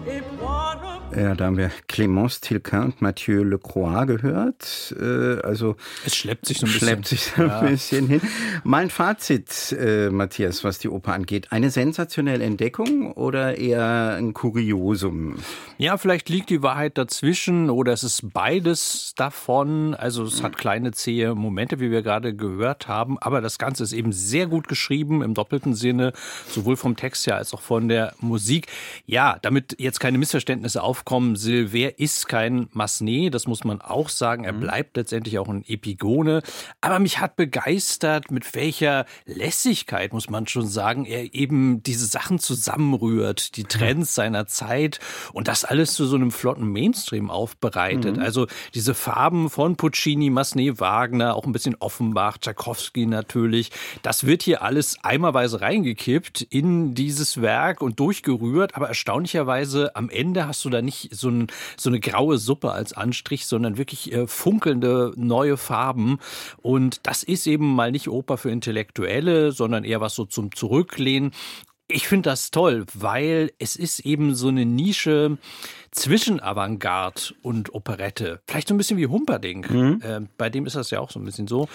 Ja, da haben wir Clémence Tilquin und Mathieu Lecroix gehört. Also es schleppt sich so ein bisschen hin. Mein Fazit, Matthias, was die Oper angeht. Eine sensationelle Entdeckung oder eher ein Kuriosum? Ja, vielleicht liegt die Wahrheit dazwischen oder es ist beides davon. Also es hat kleine zähe Momente, wie wir gerade gehört haben. Aber das Ganze ist eben sehr gut geschrieben im doppelten Sinne, sowohl vom Text her als auch von der Musik. Ja, damit jetzt keine Missverständnisse aufkommen, Silver ist kein Massenet, das muss man auch sagen. Er bleibt letztendlich auch ein Epigone. Aber mich hat begeistert, mit welcher Lässigkeit, muss man schon sagen, er eben diese Sachen zusammenrührt, die Trends seiner Zeit und das alles zu so einem flotten Mainstream aufbereitet. Also diese Farben von Puccini, Massenet, Wagner, auch ein bisschen Offenbach, Tschaikowski natürlich. Das wird hier alles eimerweise reingekippt in dieses Werk und durchgerührt. Aber erstaunlicherweise am Ende hast du da nicht so eine graue Suppe als Anstrich, sondern wirklich funkelnde neue Farben. Und das ist eben mal nicht Oper für Intellektuelle, sondern eher was so zum Zurücklehnen. Ich finde das toll, weil es ist eben so eine Nische zwischen Avantgarde und Operette. Vielleicht so ein bisschen wie Humperdinck. Bei dem ist das ja auch so ein bisschen so.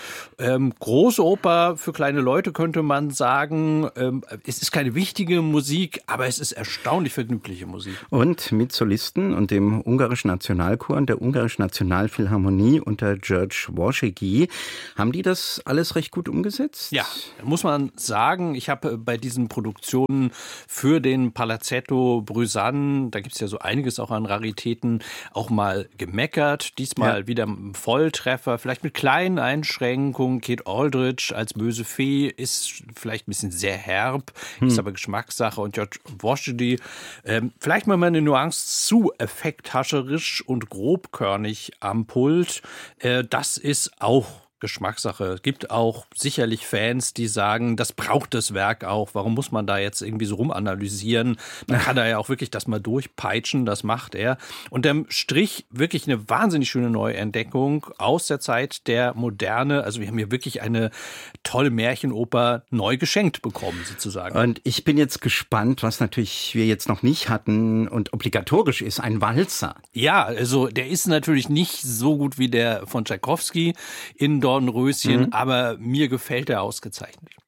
Große Oper für kleine Leute könnte man sagen. Es ist keine wichtige Musik, aber es ist erstaunlich vergnügliche Musik. Und mit Solisten und dem ungarischen Nationalchor und der ungarischen Nationalphilharmonie unter György Warsegi. Haben die das alles recht gut umgesetzt? Ja, muss man sagen. Ich habe bei diesen Produktionen für den Palazzetto Brüsanne, da gibt es ja so einiges auch an Raritäten, auch mal gemeckert. Diesmal wieder ein Volltreffer, vielleicht mit kleinen Einschränkungen. Kate Aldridge als böse Fee ist vielleicht ein bisschen sehr herb, ist aber Geschmackssache. Und György Warsegi, vielleicht mal eine Nuance zu effekthascherisch und grobkörnig am Pult. Das ist auch Geschmackssache. Es gibt auch sicherlich Fans, die sagen, das braucht das Werk auch. Warum muss man da jetzt irgendwie so rumanalysieren? Man kann da ja auch wirklich das mal durchpeitschen, das macht er. Unterm Strich wirklich eine wahnsinnig schöne Neuentdeckung aus der Zeit der Moderne. Also wir haben hier wirklich eine tolle Märchenoper neu geschenkt bekommen, sozusagen. Und ich bin jetzt gespannt, was natürlich wir jetzt noch nicht hatten und obligatorisch ist, ein Walzer. Ja, also der ist natürlich nicht so gut wie der von Tschaikowski in Dornröschen, aber mir gefällt er ausgezeichnet.